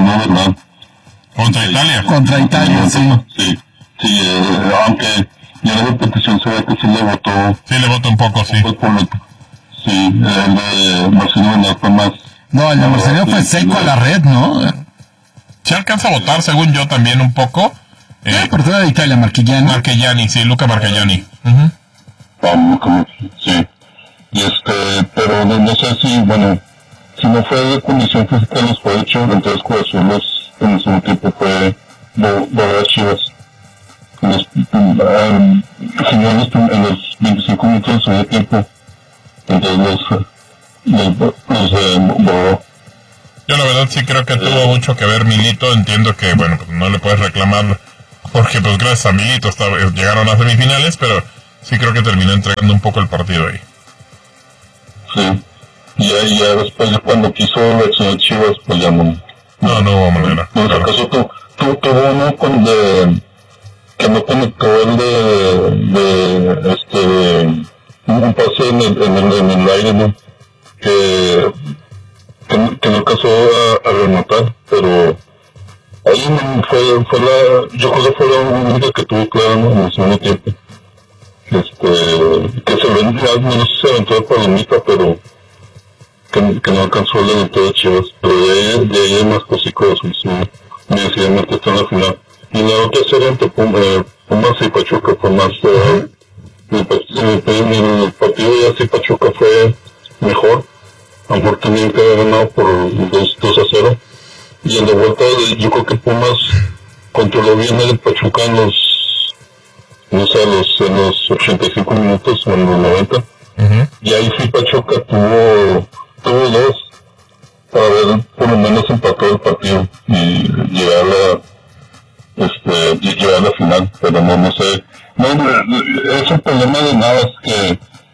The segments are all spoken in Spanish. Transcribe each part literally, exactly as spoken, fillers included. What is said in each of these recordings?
no, ¿verdad? Contra Italia. Contra Italia, sí. Sí, sí, eh, aunque ya la repetición se ve que sí le votó. Sí, le votó un poco, sí. Sí, el de Marcelino no fue más. No, el de Marcelino fue seco a la red, ¿no? Se alcanza a votar, según yo, también un poco. Eh, la portera de Italia, Marchigiani. Marchigiani, sí, Luca Marchigiani. Uh-huh. Um, sí. Y este, pero no, no sé si, bueno, si no fue de condición física los fue hecho, entonces Cruz Azul los, en el segundo tiempo fue de Chivas. Los, um, finales en los veinticinco minutos del segundo tiempo, entonces los, los, los eh, borró. Yo la verdad sí creo que tuvo mucho que ver Milito. Entiendo que, bueno, pues no le puedes reclamar porque pues gracias a Milito estaba, llegaron a semifinales, pero sí creo que terminó entregando un poco el partido ahí. Sí, y ya, ya después de cuando quiso reaccionar Chivas, pues ya no. No, no hubo manera. En claro. caso tu, tu, tuvo uno con de, que no conectó el de, de este, un pase en el, en el, en el aire, ¿no? Que, que, que no alcanzó a, a rematar, pero ahí fue, fue la, yo creo que fue la única que tuvo clara, ¿no? En el segundo tiempo. Este, que se vendió, no sé si se aventó de palomita, pero que, que no alcanzó el delantero de Chivas, pero de ahí, de ahí hay más cosicos, sí, decididamente está en la final. Y la otra serie entre Pumas, eh, Pumas y Pachuca fue más, eh, el, el, el partido ya sí Pachuca fue mejor, a lo mejor tenían que haber ganado por dos a cero, y en la vuelta yo creo que Pumas controló bien el Pachuca en los no sé, los, en los ochenta y cinco minutos o en los noventa. Uh-huh. Y ahí sí Pachuca tuvo, tuvo dos para ver por lo menos empatar el partido y llegar a, este, y llegar a la final, pero no, no sé. No, es un problema de Navas que,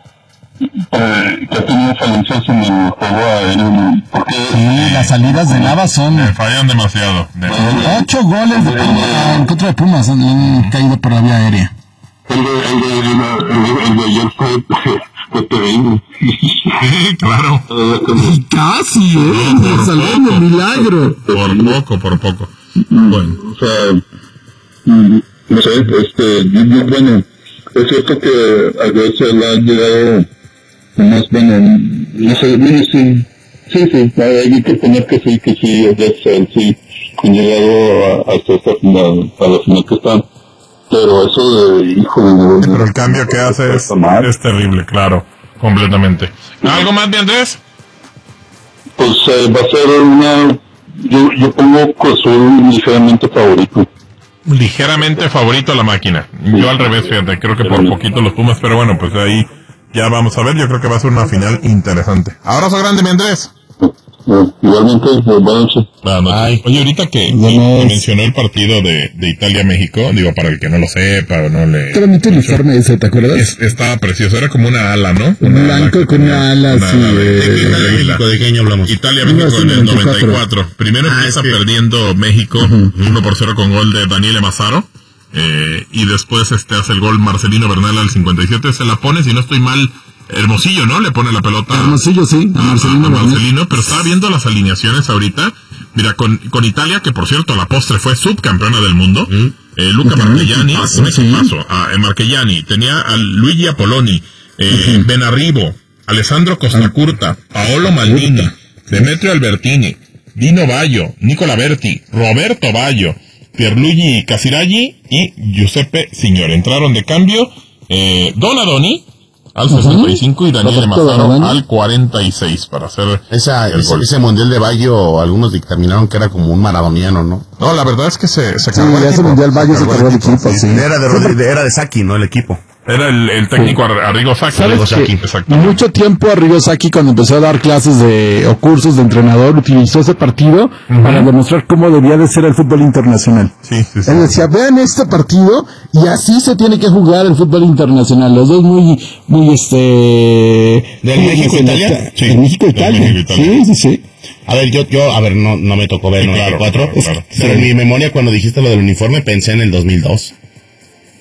eh, que ha tenido falencias en el juego aéreo. Porque, sí, las salidas de Navas son... Me fallan demasiado. De... Ocho goles de Pumas, en contra de Pumas han, han caído por la vía aérea. El de, el de, el de, el de ayer fue, fue terrible. Sí, claro. Casi, ¿eh? Nos salvó de milagro. Por poco, por poco. Bueno. O sea, no sé, este, yo, yo, bueno, es cierto que a veces le han llegado más, bueno, no sé, bueno, sí, sí, sí, hay que poner que sí, que sí, es él, sí, han llegado a, hasta esta final, a la final que están. Pero eso de hijo de... Sí, pero el cambio que hace es, es terrible, claro, completamente. ¿Algo más de Andrés? Pues eh, va a ser una... Yo, yo pongo Cruz Azul ligeramente favorito. Ligeramente favorito a la máquina. Yo al revés, fíjate, creo que por poquito los Pumas, pero bueno, pues ahí ya vamos a ver. Yo creo que va a ser una final interesante. Abrazo grande, mi Andrés. Bueno, igualmente, buenas noches. Buenas noches. Oye, ahorita que me mencionó el partido de, de Italia-México, digo, para el que no lo sepa o no le... Qué bonito el uniforme ese, ¿te acuerdas? Es, estaba precioso, era como una ala, ¿no? Un blanco con una ala, una sí. Ala de, de, de, de, México, ¿de qué año hablamos? Italia-México en el noventa y cuatro. Primero ah, empieza es que... perdiendo México uh-huh. uno por cero con gol de Daniele Mazzaro. Eh, y después este hace el gol Marcelino Bernal al cincuenta y siete. Se la pone, si no estoy mal... Hermosillo, ¿no? Le pone la pelota Hermosillo, sí, a, Marcelino, a, a Marcelino, pero estaba viendo las alineaciones ahorita. Mira, con, con Italia, que por cierto a la postre fue subcampeona del mundo, mm. eh, Luca Marchigiani, un equipazo, a eh, Marchigiani, tenía a Luigi Apoloni, eh, uh-huh. Benarribo, Alessandro Costacurta, Paolo Maldini, Demetrio Albertini, Dino Baggio, Nicola Berti, Roberto Baggio, Pierluigi Casiraghi y Giuseppe Signore. Entraron de cambio eh, Donadoni al sesenta y cinco y Daniele Mazzaro al cuarenta y seis para hacer Esa, el ese, gol. Ese mundial de Baggio, algunos dictaminaron que era como un maradoniano, ¿no? No, la verdad es que se, se sí, cargó el equipo. Ese mundial Baggio se cargó el equipo, sí. Era de, de, era de Sacchi, ¿no? El equipo. Era el, el técnico sí. Arrigo Sacchi. Arrigo Sacchi. Mucho tiempo Arrigo Sacchi, cuando empezó a dar clases de o cursos de entrenador, utilizó ese partido uh-huh. para demostrar cómo debía de ser el fútbol internacional. Sí, sí, sí. Él decía, vean este partido y así se tiene que jugar el fútbol internacional. Los dos muy, muy este... ¿Del México-Italia? Sí. ¿Del México-Italia? Sí, sí, sí. A ver, yo, yo, a ver, no, no me tocó ver el noventa y cuatro, claro, claro, claro. Pero en mi memoria cuando dijiste lo del uniforme pensé en el dos mil dos.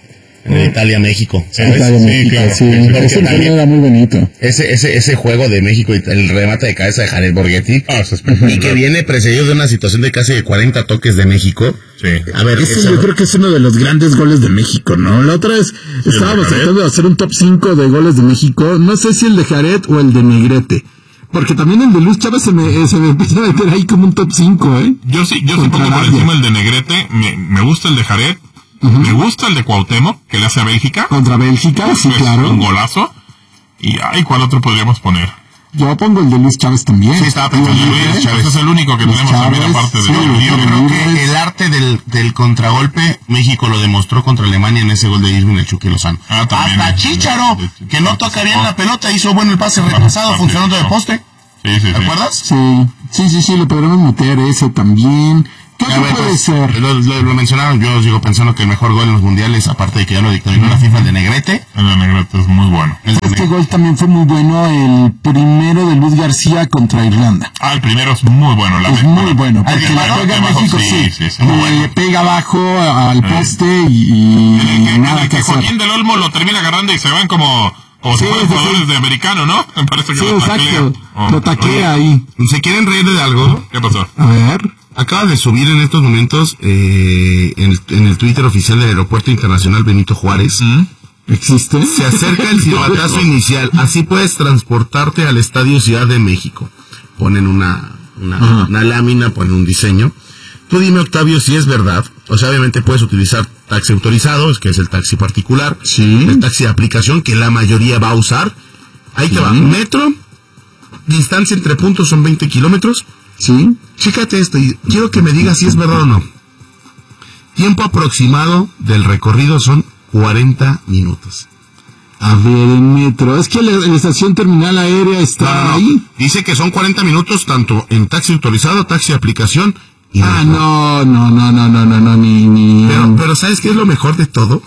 de Italia-México, ¿sabes? Italia, Sí, México, claro, sí. sí, sí, Ese sí. torneo era muy bonito. Ese, ese, ese juego de México y el remate de cabeza de Jared Borghetti. Ah, es espectacular. Y que viene precedido de una situación de casi de cuarenta toques de México. Sí. A ver, Ese esa- yo creo que es uno de los grandes goles de México, ¿no? La otra vez estábamos Jared. tratando de hacer un top cinco de goles de México. No sé si el de Jared o el de Negrete. Porque también el de Luis Chávez se me, eh, se me empieza a meter ahí como un top cinco, ¿eh? Yo sí, yo sí Contra pongo por Arabia. encima el de Negrete, me, me gusta el de Jared, me gusta el de Cuauhtémoc, que le hace a Bélgica, Contra Bélgica, sí, es claro. un golazo, y ay, ¿cuál otro podríamos poner? Yo pongo el de Luis Chávez también. Sí, estaba pensando en Luis Luis Chávez Chávez. es el único que Luis tenemos también Chávez, aparte de sí, Luis. Yo Pero creo Luis- que el arte del, del contragolpe, México lo demostró contra Alemania en ese gol de Irving el Chucky Lozano. Ah, también. Hasta Chícharo, que no toca bien la pelota, hizo bueno el pase retrasado, funcionando de poste. Sí, sí, sí. ¿Te acuerdas? Sí, sí, sí, sí, le podremos meter ese también. ¿Qué A otro ver, puede pues, ser? Lo, lo- lo mencionaron, yo sigo pensando que el mejor gol en los mundiales, aparte de que ya lo dictaminó la FIFA, el de Negrete. El de Negrete es muy bueno. El de Este gol también fue muy bueno, el primero de Luis García contra Irlanda. Ah, el primero es muy bueno. La Es muy bueno, Ah, porque ¿el la abajo? juega ¿El abajo? México, Sí, sí. sí, sí, muy Le bueno. pega abajo al poste y, y En el que, en nada el que que hacer. Joaquín del Olmo lo termina agarrando y se van como, como Sí, si fueran sí, jugadores sí. de americano, ¿no? Me parece que Sí, lo taclea. exacto. Oh, Lo taclea oye, ahí. ¿Se quieren reír de algo? ¿Qué pasó? A ver. Acaba de subir en estos momentos eh, en, el, en el Twitter oficial del Aeropuerto Internacional Benito Juárez. ¿Existe? Se acerca el silbatazo inicial. Así puedes transportarte al Estadio Ciudad de México. Ponen una, una, Ajá. una lámina, ponen un diseño. Tú dime, Octavio, si es verdad. O sea, obviamente puedes utilizar taxi autorizado, que es el taxi particular. Sí. El taxi de aplicación, que la mayoría va a usar. Ahí te va. Metro. Distancia entre puntos son veinte kilómetros. Sí. Chécate esto y quiero que me digas si es verdad o no. Tiempo aproximado del recorrido son cuarenta minutos. A ver, en metro. Es que la, la estación terminal aérea está No, no, no. ahí. Dice que son cuarenta minutos tanto en taxi autorizado, taxi de aplicación y Ah, metro. no, no, no, no, no, no, no, ni, ni, Pero, pero ¿sabes qué es lo mejor de todo?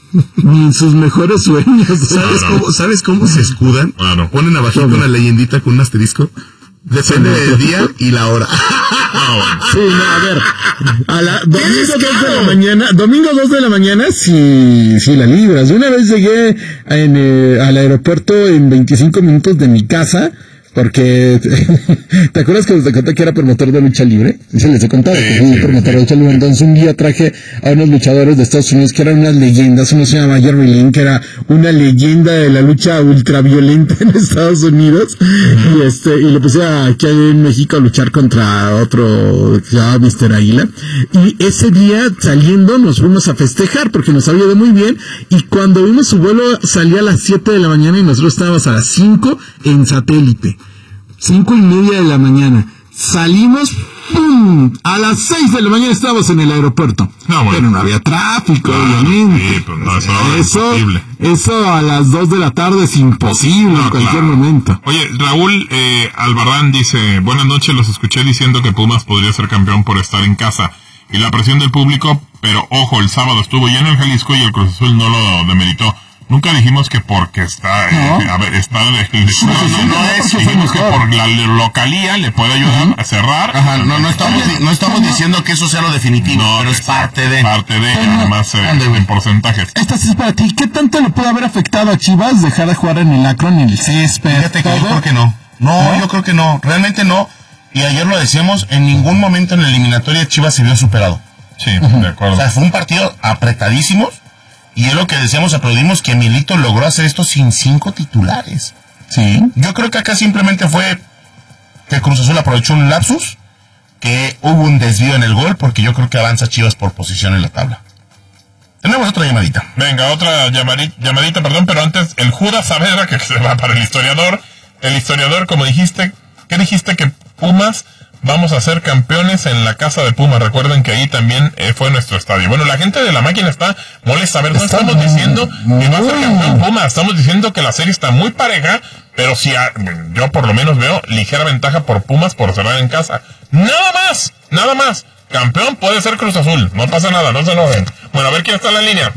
ni en sus mejores sueños. ¿Sabes Claro. cómo, ¿sabes cómo se escudan? Claro. Ponen abajito ¿Cómo? una leyendita con un asterisco. Depende del día y la hora. Ah, bueno. Sí, no, a ver. A la, domingo dos de descaro! la mañana, domingo dos de la mañana, sí, sí la libras. Una vez llegué en, eh, al aeropuerto en veinticinco minutos de mi casa, porque, ¿te acuerdas que te conté que era promotor de lucha libre? Sí, se les he contado Sí, que fui sí, promotor sí. de lucha libre. Entonces un día traje a unos luchadores de Estados Unidos que eran unas leyendas. Uno se llama Jerry Lynn, que era una leyenda de la lucha ultraviolenta en Estados Unidos. Y este, y lo puse aquí en México a luchar contra otro que se llamaba mister Águila. Y ese día saliendo nos fuimos a festejar porque nos había ido muy bien. Y cuando vimos su vuelo salía a las siete de la mañana y nosotros estábamos a las cinco en satélite. Cinco y media de la mañana. Salimos, ¡pum! A las seis de la mañana estábamos en el aeropuerto. No, bueno. Pero no había tráfico, Claro, obviamente. sí, pues no, eso no es eso, imposible. eso a las dos de la tarde es imposible No, en cualquier claro. momento. Oye, Raúl eh, Albarrán dice, buenas noches, los escuché diciendo que Pumas podría ser campeón por estar en casa y la presión del público, pero ojo, el sábado estuvo lleno el Jalisco y el Cruz Azul no lo demeritó. Nunca dijimos que porque está, No. eh, a ver, está, no, no, no, no es, dijimos que por la localía le puede ayudar a cerrar. Ajá, no, no estamos, di- no estamos diciendo que eso sea lo definitivo, pero es parte de... Parte de, además, eh, Ande, güey. en porcentajes. Esta sí es para ti. ¿Qué tanto le puede haber afectado a Chivas dejar de jugar en el Akron, en el césped? Fíjate que yo todo? creo que no. No, yo creo que no. Realmente no. Y ayer lo decíamos, en ningún momento en la eliminatoria Chivas se vio superado. Sí, de acuerdo. O sea, fue un partido apretadísimo. Y es lo que decíamos, aplaudimos que Milito logró hacer esto sin cinco titulares. Sí. Yo creo que acá simplemente fue que Cruz Azul aprovechó un lapsus, que hubo un desvío en el gol, porque yo creo que avanza Chivas por posición en la tabla. Tenemos otra llamadita. Venga, otra llamadi- llamadita, perdón, pero antes, el Judas Saavedra, que se va para el historiador. El historiador, como dijiste, ¿qué dijiste? Que Pumas, vamos a ser campeones en la casa de Pumas. Recuerden que ahí también eh, fue nuestro estadio. Bueno, la gente de la máquina está molesta. A ver, no Está estamos muy, diciendo que va a ser muy. campeón Pumas. Estamos diciendo que la serie está muy pareja, pero si a- yo por lo menos veo ligera ventaja por Pumas por cerrar en casa. Nada más, nada más. Campeón puede ser Cruz Azul. No pasa nada, no se enojen. Bueno, a ver quién está en la línea.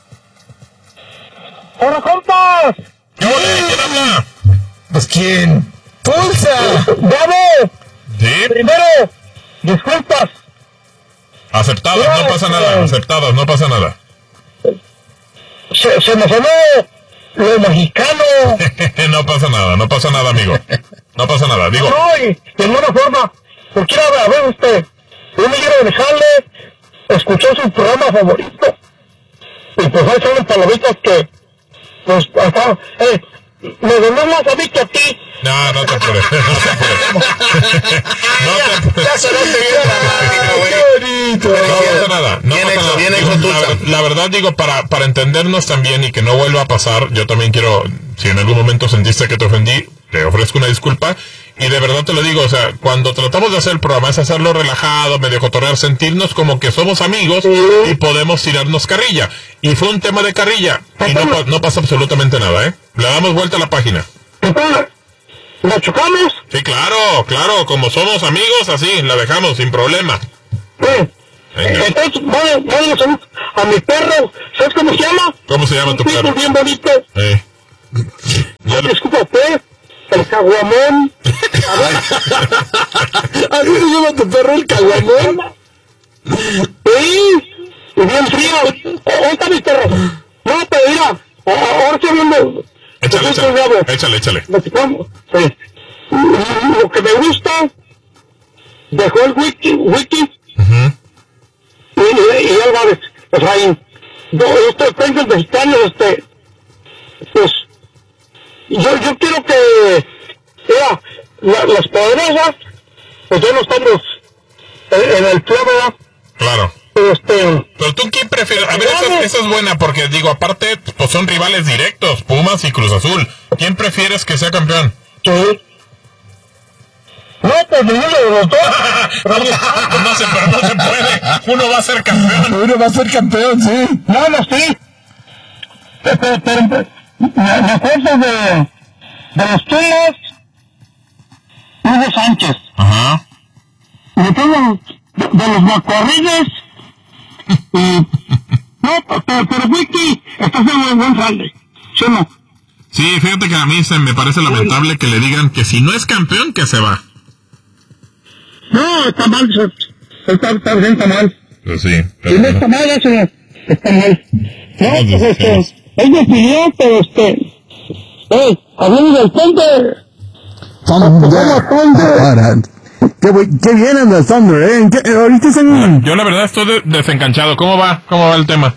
¡Hola, compas! ¿Qué ole? ¿Quién habla? Pues quién. ¡Pulsa! ¡Bravo! Sí, Primero, disculpas. aceptadas, no pasa nada. Aceptadas, no pasa nada. se, se me sonó lo mexicano. No pasa nada, no pasa nada, amigo. No pasa nada, digo. No, y de alguna forma, porque a ver usted, yo me quiero dejarle, escuchó su programa favorito. Y pues ahí salen palomitas que, pues, hasta, eh, me donó más a mí que a ti. No, no te apures, no te apures. No te apures. Ya se lo ¡Qué bonito! No pasa nada, no Bien pasa hecho, nada. bien Digo, hecho, la, Tucha. ver- la verdad digo, para, para entendernos también y que no vuelva a pasar, yo también quiero, si en algún momento sentiste que te ofendí, te ofrezco una disculpa. Y de verdad te lo digo, o sea, cuando tratamos de hacer el programa es hacerlo relajado, medio cotorrear, sentirnos como que somos amigos y podemos tirarnos carrilla. Y fue un tema de carrilla y no, pa- no pasa absolutamente nada, ¿eh? Le damos vuelta a la página. Entonces, ¿la chocamos? Sí, claro, claro, como somos amigos, así, la dejamos sin problema. Sí. Venga. Entonces, vamos, vamos a, a mi perro, ¿sabes cómo se llama? ¿Cómo se llama tu Un tipo perro? bien bonito. Eh. Ya No, lo- discúlpate, el caguamón. ¿Así se llama tu perro, el caguamón? Sí, y bien frío. ¿Dónde está mi perro? No, pero mira, ahora estoy viendo. Échale, Estoy échale, colgado. échale, échale. Platicamos. Sí. Lo que me gusta, dejó el wiki, wiki, Ujú. y, y, y Álvarez, Efraín. Yo, estos técnicos mexicanos, este, pues, yo, yo quiero que, mira, la, las poderosas, pues ya no estamos en, en el club, ¿verdad? Claro. Pero este, Pero tú, ¿quién prefieres? A ver, esa, esa es buena porque, digo, aparte, pues son rivales directos, Pumas y Cruz Azul. ¿Quién prefieres que sea campeón? sí. No, pues ninguno de los dos. No se, pero no se puede. Uno va a ser campeón. Uno va a ser campeón, sí. No, no, sí. Pero, pero, pero me, me acuerdo de, de los Pumas, Hugo Sánchez. Ajá. Y después de, de los Macorrines, y, no, pero, pero Wiki está haciendo un buen salde. ¿Sí o no? Sí, fíjate que a mí se me parece lamentable que le digan que si no es campeón, que se va. No, está mal, se- está, está bien, está mal. Pues sí, Si pero no está mal, eso no, está mal. No, pues este, es mi opinión, pero este, hey, hablando del puente, Thunder. Thunder. Para. Qué, bu- qué bien anda el Thunder, ¿eh? ¿En qué- ahorita están... yo la verdad estoy de- desencanchado. ¿Cómo va? ¿Cómo va el tema?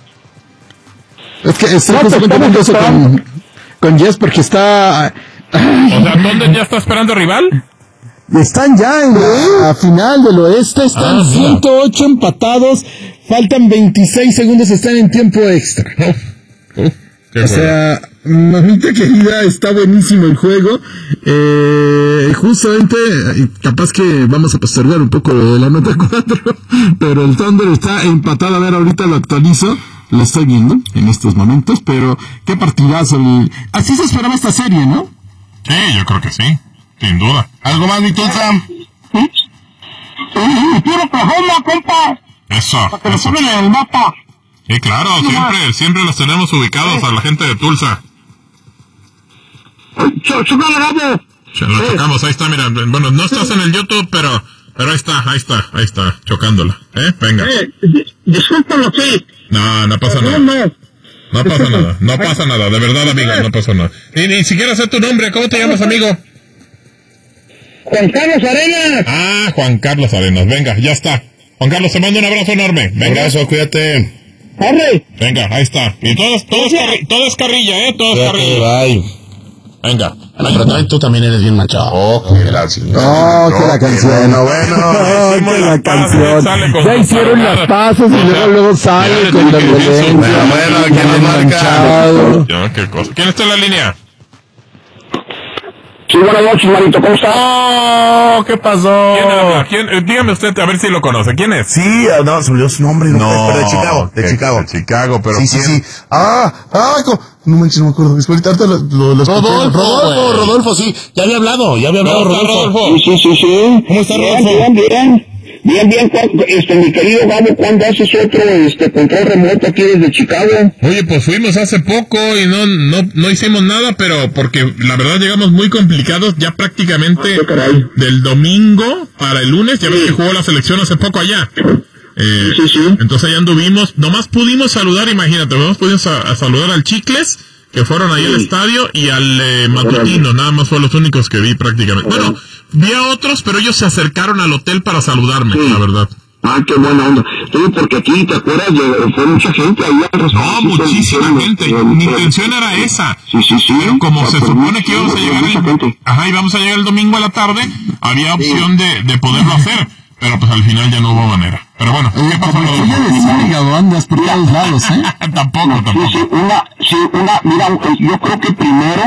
Es que estoy No, pues, justamente hablando eso estamos con, con Jess porque está... O sea, ¿dónde ya está esperando rival? Están ya en la final del oeste, están Ah, mira. ciento ocho empatados, faltan veintiséis segundos, están en tiempo extra. Qué O bueno. sea, mamita querida, está buenísimo el juego. Eh, justamente, eh, capaz que vamos a postergar un poco lo de la nota cuatro, pero el Thunder está empatado. A ver, ahorita lo actualizo, lo estoy viendo en estos momentos, pero qué partidazo. el- Así se esperaba esta serie, ¿no? Sí, yo creo que sí, sin duda. ¿Algo más, mi Tucha? Y puro Oklahoma, compa, Eso, para que lo eso. pongan en el mapa. Sí, claro, siempre, siempre los tenemos ubicados a la gente de Tulsa. Choca la gabo. Ch- Lo chocamos, ahí está, mira. Bueno, no estás en el YouTube, pero, pero ahí está, ahí está, ahí está, chocándola. ¿Eh? Venga. Eh, di- discúlpalo, sí. No, no pasa No, nada. no. No pasa nada, no pasa nada, de verdad, amigo, no pasa nada. Y ni siquiera sé tu nombre, ¿cómo te llamas, amigo? Juan Carlos Arenas. Ah, Juan Carlos Arenas, venga, ya está. Juan Carlos, te mando un abrazo enorme. Venga, Abrazo, cuídate. Arre. venga, ahí está. Y todo, es- todo, es, carri- todo es carrilla, ¿eh? Todo es carrilla. bye. Venga. Pero también tú también eres bien machado. Oh, gracias. Oh, que la canción. bueno, bueno. Oh, Hicimos que las la canción. paces, sale con Ya sus hicieron tarugadas. las pasos y O sea, luego luego sale ya con le la tiene que decir su- violencia. Bueno, bueno, ¿quién bien nos marca? manchado. Ya, qué cosa. ¿Quién está en la línea? Sí, buenas noches, manito, ¿cómo estás? Oh, ¿qué pasó? ¿Quién habla? ¿Quién? Eh, dígame usted, a ver si lo conoce. ¿Quién es? Sí, ah, no, se olvidó su nombre. No, No, pero de Chicago, de que- Chicago. de Chicago, pero Sí, sí, ¿quién? sí. Ah, ah, co- no manches, no me acuerdo. Espera, ahorita lo, lo, lo escuché. Rodolfo, Rodolfo, güey. Rodolfo, sí. Ya había hablado, ya había hablado ¿Cómo está, Rodolfo. Rodolfo? Sí, sí, sí. ¿Cómo está, bien, Rodolfo? bien, bien. Bien, bien, cu- este, mi querido Gabo, ¿cuándo haces otro este, control remoto aquí desde Chicago? Oye, pues fuimos hace poco y no, no, no hicimos nada, pero porque la verdad llegamos muy complicados ya prácticamente Ah, qué caray. del domingo para el lunes. Ya ves que jugó la selección hace poco allá. Eh, Sí, sí. Entonces ahí anduvimos, nomás pudimos saludar, imagínate, nomás pudimos a, a saludar al Chicles, que fueron ahí al estadio, y al eh, Matutino, nada más fueron los únicos que vi prácticamente. Bueno, vi a otros, pero ellos se acercaron al hotel para saludarme, Sí. la verdad. Ah, qué buena onda. Sí, porque aquí, ¿te acuerdas? De- fue mucha gente ahí al No, restaurante. muchísima Sí, gente. sí, Mi sí. intención era esa. Sí, sí, sí. Pero como O sea, se por supone mucho- que íbamos a llegar mucha el, gente. ajá, íbamos a llegar el domingo a la tarde, había opción de, de poderlo hacer, pero pues al final ya no hubo manera. Pero bueno, ¿qué pasó? Oye, de Zúñiga, andas por todos lados, ¿eh? Tampoco, Sí, tampoco. sí, una, sí, una, mira, yo creo que primero,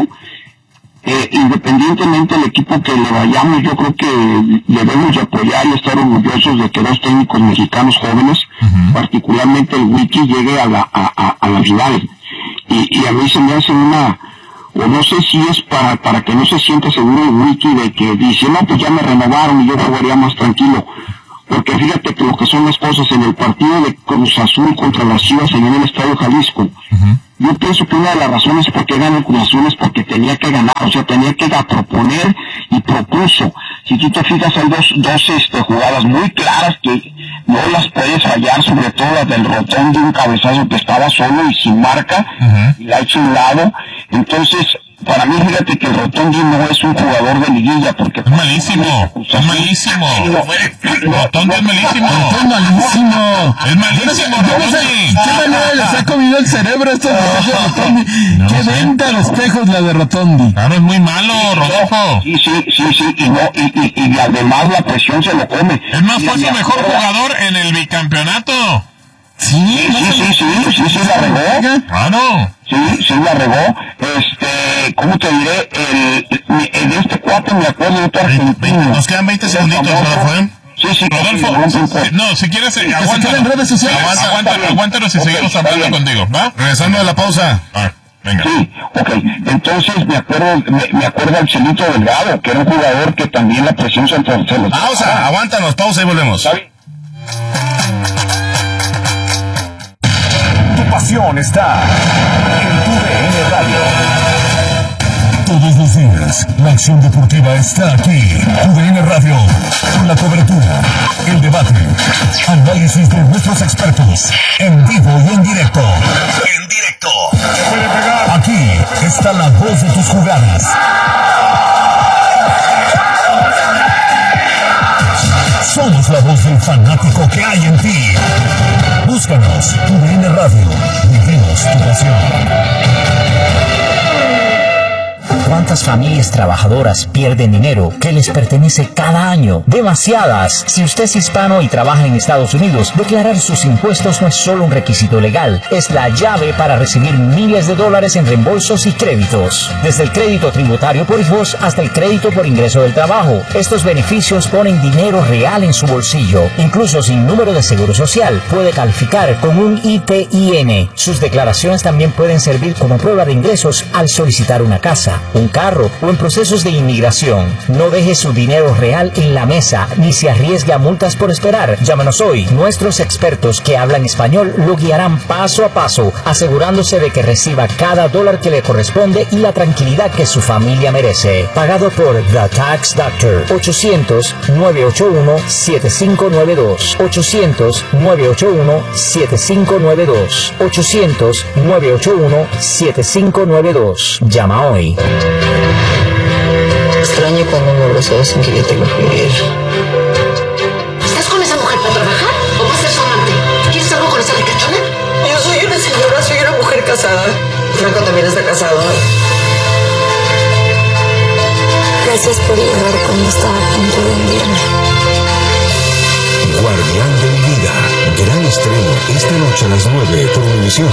eh, independientemente del equipo que le vayamos, yo creo que debemos de apoyar y estar orgullosos de que dos técnicos mexicanos jóvenes, Ujú. particularmente el Wiki, llegue a la, a, a, a la final. Y, y a mí se me hace una, o no sé si es para, para que no se sienta seguro el Wiki de que dice, no, pues ya me renovaron y yo jugaría más tranquilo. Porque fíjate que lo que son las cosas en el partido de Cruz Azul contra las Chivas en el Estadio Jalisco, Ujú. yo pienso que una de las razones por qué ganó el Cruz Azul es porque tenía que ganar, o sea, tenía que da- proponer y propuso. Si tú te fijas, hay dos, dos este, jugadas muy claras que no las puedes fallar, sobre todo las del Rotón de un cabezazo que estaba solo y sin marca, Ujú. y la ha hecho a un lado. Entonces, para mí, fíjate que el Rotondi no es un jugador de liguilla, porque... Es malísimo, es malísimo. Rotondi es malísimo. Es malísimo. Es malísimo, Yo no sé Rotondi. qué manera les ha comido el cerebro a estos muchachos de Rotondi. No Qué sé. venta de espejos la de Rotondi. Claro, es muy malo, Rodolfo. Sí, sí, sí, sí, y, no, y, y, y además la presión se lo come. Es más, fue Y su me mejor acuerdo- jugador en el bicampeonato. Sí, Sí, no sí, se sí, sí, sí, sí, la regó. Claro. Sí, sí, la regó. Este, ¿cómo te diré? El, en este cuate me acuerdo de otro argentino. Nos quedan veinte segunditos, Rodolfo, ¿eh? Sí, sí, Rodolfo, sí, sí, sí. no, si quieres, eh, se aguántalo. quede en redes sociales. Aguanta, Ah, aguanta, está bien. aguántanos y Ok, seguimos está hablando bien. contigo, ¿va? Regresando a la pausa. Ah, venga. Sí, ok. Entonces me acuerdo, me, me acuerdo al Chelito Delgado, que era un jugador que también la presión se se lo... Pausa, aguántanos, pausa y volvemos. ¿Está bien? Tu pasión está en tu D N Radio. Todos los días, la acción deportiva está aquí. Tu D N Radio, con la cobertura, el debate, análisis de nuestros expertos, en vivo y en directo. En directo. Aquí está la voz de tus jugadas. Somos la voz del fanático que hay en ti. Búscanos, Tu D N Radio. Vivimos tu pasión. ¿Cuántas familias trabajadoras pierden dinero que les pertenece cada año? Demasiadas. Si usted es hispano y trabaja en Estados Unidos, declarar sus impuestos no es solo un requisito legal, es la llave para recibir miles de dólares en reembolsos y créditos. Desde el crédito tributario por hijos hasta el crédito por ingreso del trabajo. Estos beneficios ponen dinero real en su bolsillo. Incluso sin número de seguro social, puede calificar con un I T I N. Sus declaraciones también pueden servir como prueba de ingresos al solicitar una casa, un carro o en procesos de inmigración. No deje su dinero real en la mesa ni se arriesgue a multas por esperar. Llámanos hoy. Nuestros expertos que hablan español lo guiarán paso a paso, asegurándose de que reciba cada dólar que le corresponde y la tranquilidad que su familia merece. Pagado por The Tax Doctor. ochocientos, nueve ocho uno, siete cinco nueve dos. ochocientos, nueve ocho uno, siete cinco nueve dos. ochocientos, nueve ocho uno, siete cinco nueve dos. Llama hoy. Extraño cuando me abrazaba sin que yo te lo pidiera. ¿Estás con esa mujer para trabajar o vas a ser su amante? ¿Quieres algo con esa ricachona? Yo soy una señora, soy una mujer casada. Franco también está casado. Gracias por llegar cuando estaba a punto de hundirme. Guardián de mi vida. Gran estreno esta noche a las nueve por Univisión.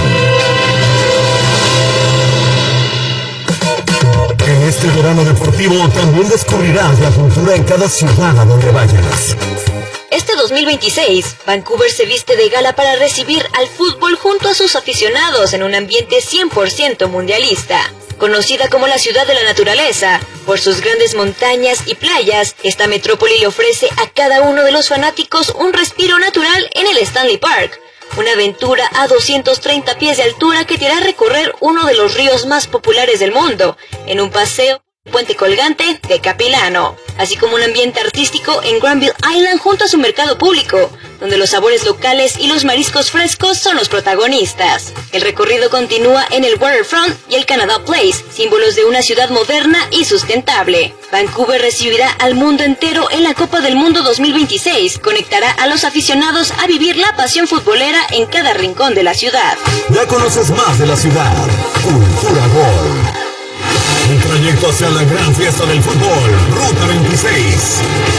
En este verano deportivo también descubrirás la cultura en cada ciudad a donde vayas. Este dos mil veintiséis, Vancouver se viste de gala para recibir al fútbol junto a sus aficionados en un ambiente cien por ciento mundialista. Conocida como la ciudad de la naturaleza, por sus grandes montañas y playas, esta metrópoli le ofrece a cada uno de los fanáticos un respiro natural en el Stanley Park. Una aventura a doscientos treinta pies de altura que te hará recorrer uno de los ríos más populares del mundo, en un paseo puente colgante de Capilano, así como un ambiente artístico en Granville Island junto a su mercado público, donde los sabores locales y los mariscos frescos son los protagonistas. El recorrido continúa en el Waterfront y el Canada Place, símbolos de una ciudad moderna y sustentable. Vancouver recibirá al mundo entero en la Copa del Mundo dos mil veintiséis, conectará a los aficionados a vivir la pasión futbolera en cada rincón de la ciudad. Ya conoces más de la ciudad. Cultura Gol. Un trayecto hacia la gran fiesta del fútbol, Ruta veintiséis.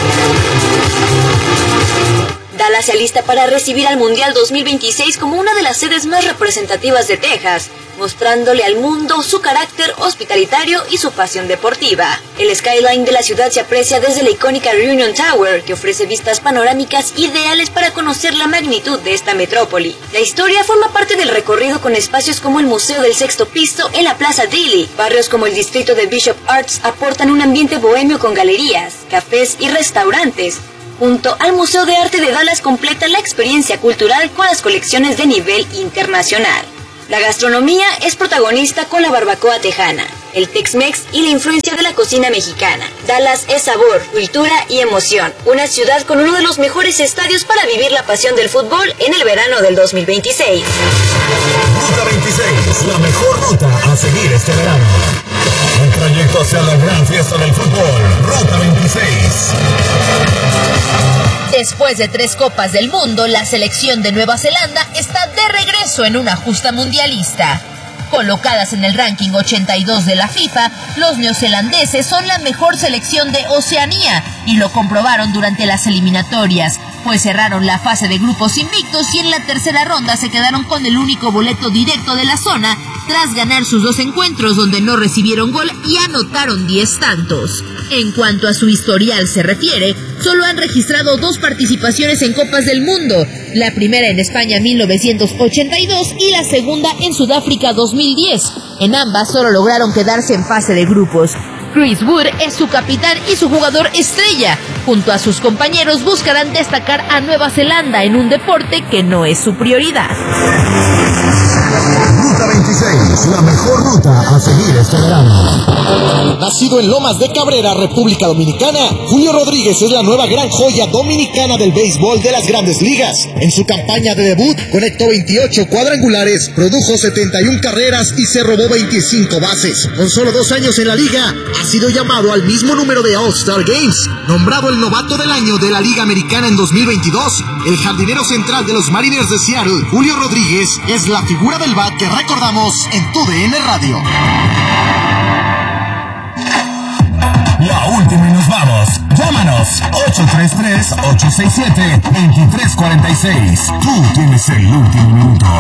Dallas se alista para recibir al Mundial dos mil veintiséis como una de las sedes más representativas de Texas, mostrándole al mundo su carácter hospitalitario y su pasión deportiva. El skyline de la ciudad se aprecia desde la icónica Reunion Tower, que ofrece vistas panorámicas ideales para conocer la magnitud de esta metrópoli. La historia forma parte del recorrido con espacios como el Museo del Sexto Piso en la Plaza Daly. Barrios como el distrito de Bishop Arts aportan un ambiente bohemio con galerías, cafés y restaurantes. Junto al Museo de Arte de Dallas completa la experiencia cultural con las colecciones de nivel internacional. La gastronomía es protagonista con la barbacoa tejana, el Tex-Mex y la influencia de la cocina mexicana. Dallas es sabor, cultura y emoción. Una ciudad con uno de los mejores estadios para vivir la pasión del fútbol en el verano del dos mil veintiséis. Ruta veintiséis, la mejor ruta a seguir este verano. Un trayecto hacia la gran fiesta del fútbol, Ruta veintiséis. Después de tres Copas del Mundo, la selección de Nueva Zelanda está de regreso en una justa mundialista. Colocadas en el ranking ochenta y dos de la FIFA, los neozelandeses son la mejor selección de Oceanía y lo comprobaron durante las eliminatorias, pues cerraron la fase de grupos invictos y en la tercera ronda se quedaron con el único boleto directo de la zona tras ganar sus dos encuentros donde no recibieron gol y anotaron diez tantos. En cuanto a su historial se refiere, solo han registrado dos participaciones en Copas del Mundo, la primera en España en mil novecientos ochenta y dos y la segunda en Sudáfrica dos mil diez. En ambas solo lograron quedarse en fase de grupos. Chris Wood es su capitán y su jugador estrella. Junto a sus compañeros buscarán destacar a Nueva Zelanda en un deporte que no es su prioridad. Ruta veintiséis, la mejor ruta a seguir este verano. Nacido en Lomas de Cabrera, República Dominicana, Julio Rodríguez es la nueva gran joya dominicana del béisbol de las Grandes Ligas. En su campaña de debut, conectó veintiocho cuadrangulares, produjo setenta y una carreras y se robó veinticinco bases. Con solo dos años en la liga, ha sido llamado al mismo número de All-Star Games. Nombrado el novato del año de la Liga Americana en dos mil veintidós, el jardinero central de los Mariners de Seattle, Julio Rodríguez, es la figura del bat que recordamos en Tu D N Radio. La última y nos vamos. Llámanos ocho tres tres, ocho seis siete, dos tres cuatro seis. Tú tienes el último minuto.